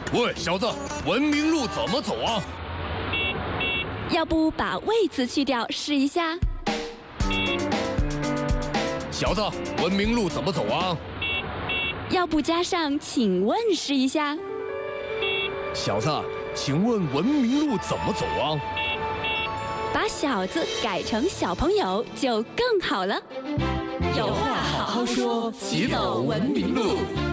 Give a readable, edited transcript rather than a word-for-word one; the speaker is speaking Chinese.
喂，小子，文明路怎么走啊？ 要不把“喂”字去掉试一下？ 小子，文明路怎么走啊？ 要不加上“请问”试一下？ 小子，请问文明路怎么走啊？ 把“小”字改成小朋友就更好了。 有话好好说，齐走文明路。